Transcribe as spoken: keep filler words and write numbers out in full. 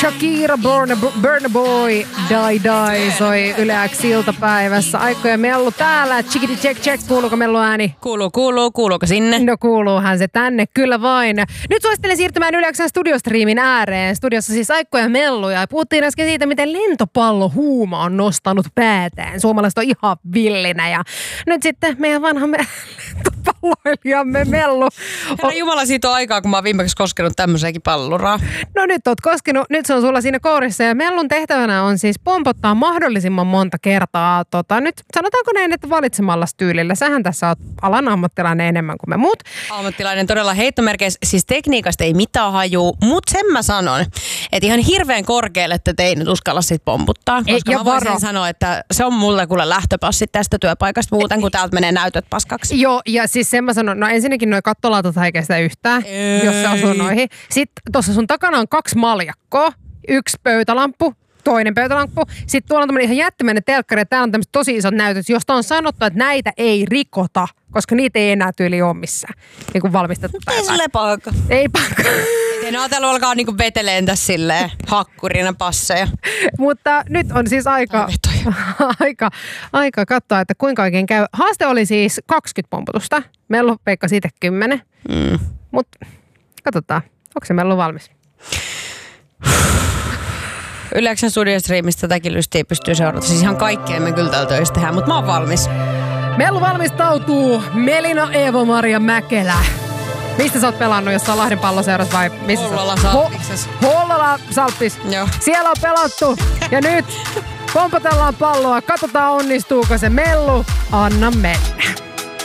Shakira, Burna, Burna Boy, Die Die soi Yle X iltapäivässä. Aikoja mellu täällä. Chikiti check check. Kuuluuko mellu ääni? Kuuluu, kuuluu. Kuuluuko sinne? No kuuluuhan se tänne, kyllä vain. Nyt suosittelen siirtymään Yle X:n studiostriimin ääreen. Studiossa siis Aikoja melluja. Puhuttiin äsken siitä, miten lentopallohuuma on nostanut päätään. Suomalaiset on ihan villinä. Ja nyt sitten meidän vanha me- lentopalloilijamme mellu. Herra Jumala, siitä on aikaa, kun mä oon viimeksi koskenut tämmöiseenkin palluraa. No nyt oot koskenut, nyt se on sulla siinä kourissa ja mellun tehtävänä on siis pompottaa mahdollisimman monta kertaa, tota, nyt sanotaanko näin, että valitsemalla tyylillä. Sähän tässä oot alan ammattilainen enemmän kuin me muut. Ammattilainen todella heittomerkeissä, siis tekniikasta ei mitään hajuu, mutta sen mä sanon, että ihan hirveän korkealle että ei nyt uskalla sit pomputtaa, koska ei, mä voisin varo. sanoa, että se on mulle kuule lähtöpassi tästä työpaikasta muuten, kun täältä menee näytöt paskaksi. Joo, ja siis sen mä sanon, no ensinnäkin noi kattolaatat ei kestä yhtään, ei. Jos se asuu noihin. Sitten tuossa sun takana on kaksi maljakkoa, yksi pöytälamppu, toinen pöytälamppu. Sitten tuolla on tämmöinen ihan jättimäinen telkkari, ja täällä on tämmöiset tosi isot näytöt, josta on sanottu, että näitä ei rikota, koska niitä ei enää tyyli ole missään. Niin kuin valmistettu päivää. Ei sille paikka. Ei paikka. En ajatellut alkaa niinku veteleen tässä silleen hakkurina passeja. Mutta nyt on siis aika, aika, aika katsoa, että kuinka oikein käy. Haaste oli siis kaksikymmentä pomputusta. Mellu Peikka siitä kymmenen. Mm. Mutta katsotaan, onko se Mellu valmis? Yle X:n studiostriimistä tätäkin lystiä pystyy seurata. Siis ihan kaikkea me kyllä täällä töissä tehdään, mutta mä oon valmis. Mellu valmistautuu. Melina Eeva-Maria Mäkelä. Mistä sä oot pelannut, jos sä on Lahden Palloseurassa vai missä? Hollala Salppiksessa. Hollala Salppis. Joo. Siellä on pelattu. Ja nyt pompotellaan palloa. Katsotaan onnistuuko se. Mellu, anna mennä.